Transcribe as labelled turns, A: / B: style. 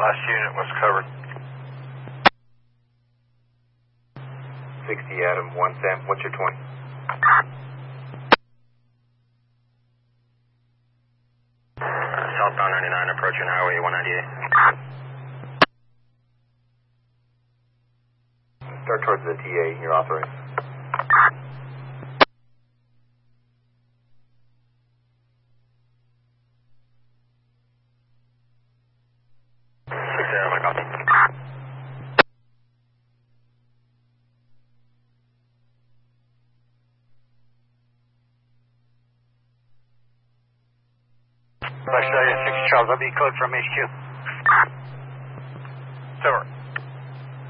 A: Last unit was covered.
B: 60 Adam, 1 Sam, what's your 20?
C: Southbound 99 approaching Highway 198.
B: Start towards the TA, you're authorized.
A: Australia 6 Charles, I'll be code from HQ. Silver.